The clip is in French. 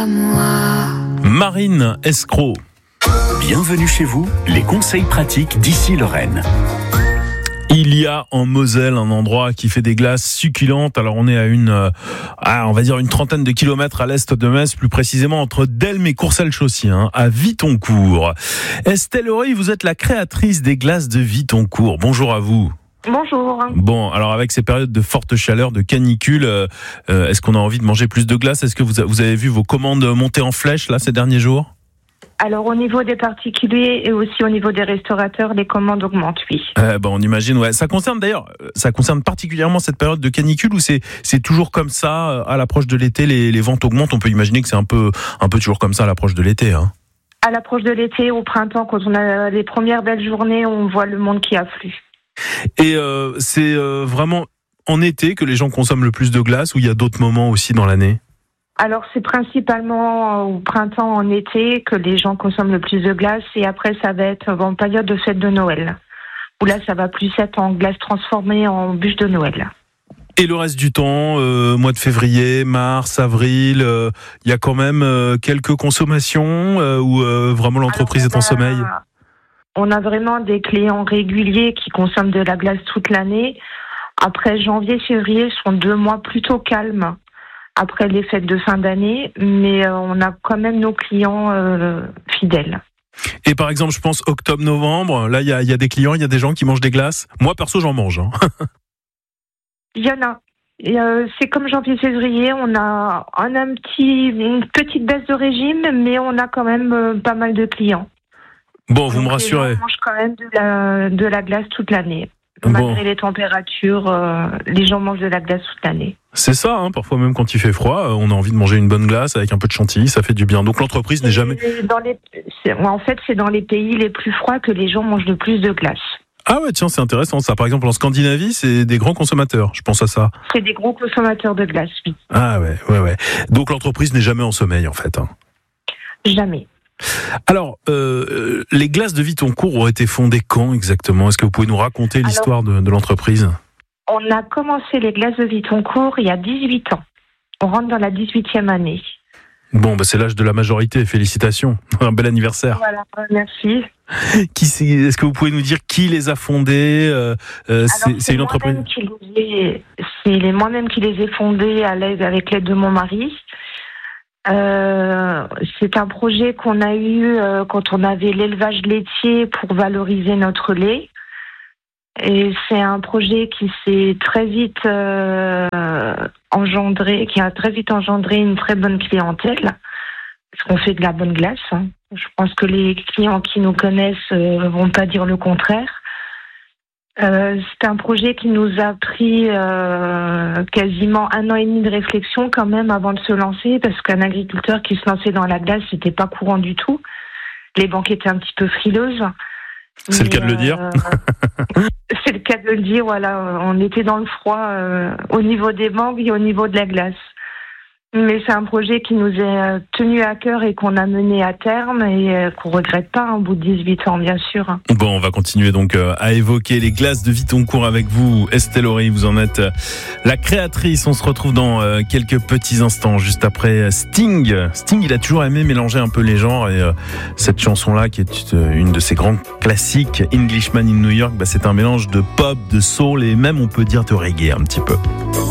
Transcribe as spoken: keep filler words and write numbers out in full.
moi. Marine Escroc. Bienvenue chez vous, les conseils pratiques d'Issy Lorraine. Il y a en Moselle un endroit qui fait des glaces succulentes. Alors on est à une, euh, à, on va dire une trentaine de kilomètres à l'est de Metz, plus précisément entre Delme et Courcelles-Chaussy, hein, à Vitoncourt. Estelle Horry, vous êtes la créatrice des glaces de Vitoncourt. Bonjour à vous. Bonjour. Bon, alors avec ces périodes de forte chaleur, de canicule, euh, euh, est-ce qu'on a envie de manger plus de glace ? Est-ce que vous, a, vous avez vu vos commandes monter en flèche là ces derniers jours ? Alors au niveau des particuliers et aussi au niveau des restaurateurs, les commandes augmentent, oui. Eh ben, on imagine, ouais. Ça concerne d'ailleurs, ça concerne particulièrement cette période de canicule ou c'est c'est toujours comme ça à l'approche de l'été, les, les ventes augmentent. On peut imaginer que c'est un peu un peu toujours comme ça à l'approche de l'été, hein. À l'approche de l'été, au printemps, quand on a les premières belles journées, on voit le monde qui afflue. Et euh, c'est euh, vraiment en été que les gens consomment le plus de glace ou il y a d'autres moments aussi dans l'année ? Alors c'est principalement au printemps, en été, que les gens consomment le plus de glace et après ça va être en période de fête de Noël, où là ça va plus être en glace transformée en bûche de Noël. Et le reste du temps, euh, mois de février, mars, avril, il euh, y a quand même euh, quelques consommations euh, où euh, vraiment l'entreprise Alors, est en a, sommeil ? On a vraiment des clients réguliers qui consomment de la glace toute l'année. Après janvier, février sont deux mois plutôt calmes après les fêtes de fin d'année, mais euh, on a quand même nos clients euh, fidèles. Et par exemple, je pense octobre-novembre, là il y a, y a des clients, il y a des gens qui mangent des glaces. Moi perso, j'en mange. Hein. Il y en a. Et, euh, c'est comme janvier-février, on a, on a un petit, une petite baisse de régime, mais on a quand même euh, pas mal de clients. Bon, vous Donc, me rassurez. Les gens mangent quand même de la, de la glace toute l'année. Malgré bon. les températures, euh, les gens mangent de la glace toute l'année. C'est ça, hein, parfois même quand il fait froid, on a envie de manger une bonne glace avec un peu de chantilly, ça fait du bien. Donc l'entreprise n'est jamais... Dans les, c'est, en fait, c'est dans les pays les plus froids que les gens mangent le plus de glace. Ah ouais, tiens, c'est intéressant ça. Par exemple, en Scandinavie, c'est des grands consommateurs, je pense à ça. C'est des gros consommateurs de glace, oui. Ah ouais, ouais, ouais. Donc l'entreprise n'est jamais en sommeil, en fait. Hein. Jamais. Alors, euh, les glaces de Vitoncourt ont été fondées quand exactement ? Est-ce que vous pouvez nous raconter Alors, l'histoire de, de l'entreprise ? On a commencé les glaces de Vitoncourt il y a dix-huit ans. On rentre dans la dix-huitième année. Bon, bah c'est l'âge de la majorité, félicitations. Un bel anniversaire. Voilà, merci. Qui c'est, est-ce que vous pouvez nous dire qui les a fondées ? euh, euh, Alors, c'est, c'est, c'est une entreprise. Qui les ai, c'est les, moi-même qui les ai fondées à l'aide, avec l'aide de mon mari. Euh, c'est un projet qu'on a eu euh, quand on avait l'élevage laitier pour valoriser notre lait. Et c'est un projet qui s'est très vite euh, engendré, qui a très vite engendré une très bonne clientèle, parce qu'on fait de la bonne glace. Hein. Je pense que les clients qui nous connaissent euh, vont pas dire le contraire. Euh, c'est un projet qui nous a pris euh, quasiment un an et demi de réflexion quand même avant de se lancer, parce qu'un agriculteur qui se lançait dans la glace, c'était pas courant du tout. Les banques étaient un petit peu frileuses. C'est le cas de le dire. Euh, c'est le cas de le dire, voilà. On était dans le froid euh, au niveau des banques et au niveau de la glace. Mais c'est un projet qui nous est tenu à cœur et qu'on a mené à terme et qu'on regrette pas au bout de dix-huit ans, bien sûr. Bon, on va continuer donc à évoquer les glaces de Vitoncourt avec vous, Estelle Horry. Vous en êtes la créatrice. On se retrouve dans quelques petits instants, juste après Sting. Sting, il a toujours aimé mélanger un peu les genres et cette chanson-là, qui est une de ses grands classiques, Englishman in New York, bah, c'est un mélange de pop, de soul et même, on peut dire, de reggae un petit peu.